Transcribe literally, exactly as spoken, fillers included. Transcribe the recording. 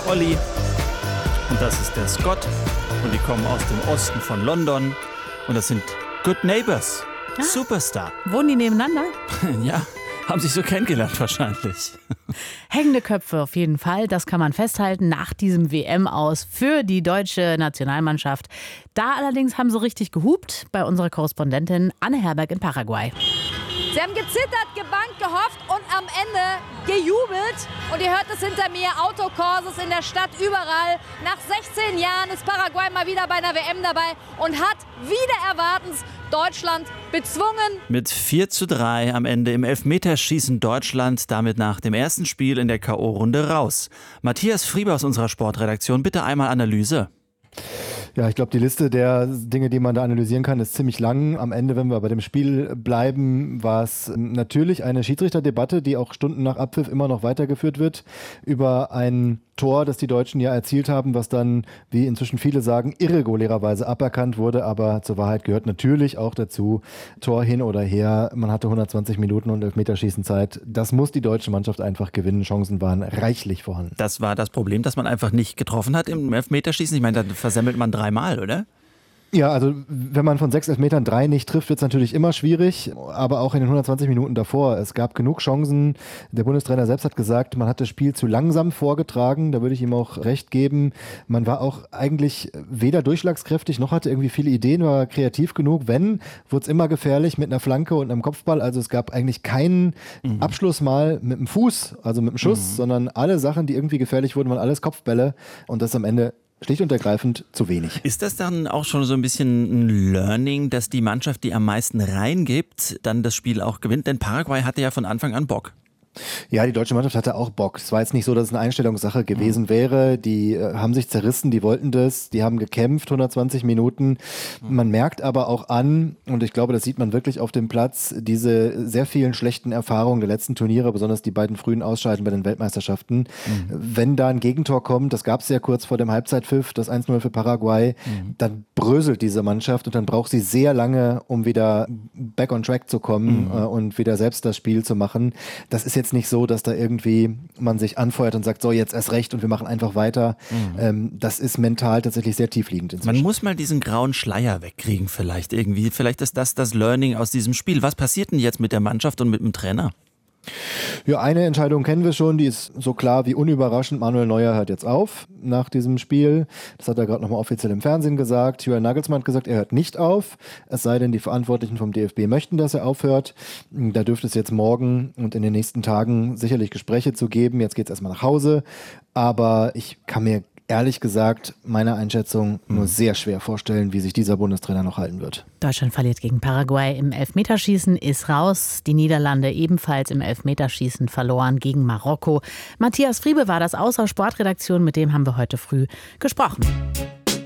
Olli. Und das ist der Scott. Und die kommen aus dem Osten von London. Und das sind Good Neighbors. Ah. Superstar. Wohnen die nebeneinander? Ja, haben sich so kennengelernt wahrscheinlich. Hängende Köpfe auf jeden Fall, das kann man festhalten, nach diesem W M-Aus für die deutsche Nationalmannschaft. Da allerdings haben sie richtig gehupt bei unserer Korrespondentin Anne Herberg in Paraguay. Sie haben gezittert, gebangt, gehofft und am Ende gejubelt. Und ihr hört es hinter mir, Autokurses in der Stadt, überall. Nach sechzehn Jahren ist Paraguay mal wieder bei einer W M dabei und hat wieder erwartens Deutschland bezwungen. Mit vier zu drei am Ende im Elfmeterschießen Deutschland, damit nach dem ersten Spiel in der K O-Runde raus. Matthias Frieber aus unserer Sportredaktion, bitte einmal Analyse. Ja, ich glaube, die Liste der Dinge, die man da analysieren kann, ist ziemlich lang. Am Ende, wenn wir bei dem Spiel bleiben, war es natürlich eine Schiedsrichterdebatte, die auch Stunden nach Abpfiff immer noch weitergeführt wird, über ein Tor, das die Deutschen ja erzielt haben, was dann, wie inzwischen viele sagen, irregulärerweise aberkannt wurde. Aber zur Wahrheit gehört natürlich auch dazu, Tor hin oder her. Man hatte hundertzwanzig Minuten und Elfmeterschießen Zeit. Das muss die deutsche Mannschaft einfach gewinnen. Chancen waren reichlich vorhanden. Das war das Problem, dass man einfach nicht getroffen hat im Elfmeterschießen. Ich meine, dann versemmelt man dreimal, oder? Ja, also wenn man von sechs Elfmetern drei nicht trifft, wird es natürlich immer schwierig, aber auch in den hundertzwanzig Minuten davor. Es gab genug Chancen. Der Bundestrainer selbst hat gesagt, man hat das Spiel zu langsam vorgetragen, da würde ich ihm auch recht geben. Man war auch eigentlich weder durchschlagskräftig, noch hatte irgendwie viele Ideen, war kreativ genug. Wenn, wurde es immer gefährlich mit einer Flanke und einem Kopfball. Also es gab eigentlich keinen mhm. Abschluss mal mit dem Fuß, also mit dem Schuss, mhm. sondern alle Sachen, die irgendwie gefährlich wurden, waren alles Kopfbälle und das am Ende schlicht und ergreifend zu wenig. Ist das dann auch schon so ein bisschen ein Learning, dass die Mannschaft, die am meisten reingibt, dann das Spiel auch gewinnt? Denn Paraguay hatte ja von Anfang an Bock. Ja, die deutsche Mannschaft hatte auch Bock. Es war jetzt nicht so, dass es eine Einstellungssache gewesen wäre. Die äh, haben sich zerrissen, die wollten das, die haben gekämpft, hundertzwanzig Minuten. Man merkt aber auch an, und ich glaube, das sieht man wirklich auf dem Platz, diese sehr vielen schlechten Erfahrungen der letzten Turniere, besonders die beiden frühen Ausscheiden bei den Weltmeisterschaften. Mhm. Wenn da ein Gegentor kommt, das gab es ja kurz vor dem Halbzeitpfiff, das eins null für Paraguay, mhm. dann bröselt diese Mannschaft und dann braucht sie sehr lange, um wieder back on track zu kommen mhm. äh, und wieder selbst das Spiel zu machen. Das ist jetzt nicht so, dass da irgendwie man sich anfeuert und sagt, so jetzt erst recht und wir machen einfach weiter. Mhm. Ähm, das ist mental tatsächlich sehr tiefliegend inzwischen. Man muss mal diesen grauen Schleier wegkriegen vielleicht irgendwie. Vielleicht ist das das Learning aus diesem Spiel. Was passiert denn jetzt mit der Mannschaft und mit dem Trainer? Ja, eine Entscheidung kennen wir schon, die ist so klar wie unüberraschend. Manuel Neuer hört jetzt auf nach diesem Spiel. Das hat er gerade nochmal offiziell im Fernsehen gesagt. Julian Nagelsmann hat gesagt, er hört nicht auf. Es sei denn, die Verantwortlichen vom D F B möchten, dass er aufhört. Da dürfte es jetzt morgen und in den nächsten Tagen sicherlich Gespräche zu geben. Jetzt geht es erstmal nach Hause. Aber ich kann mir ehrlich gesagt, meiner Einschätzung nur sehr schwer vorstellen, wie sich dieser Bundestrainer noch halten wird. Deutschland verliert gegen Paraguay im Elfmeterschießen, ist raus. Die Niederlande ebenfalls im Elfmeterschießen verloren gegen Marokko. Matthias Friebe war das aus der Sportredaktion, mit dem haben wir heute früh gesprochen.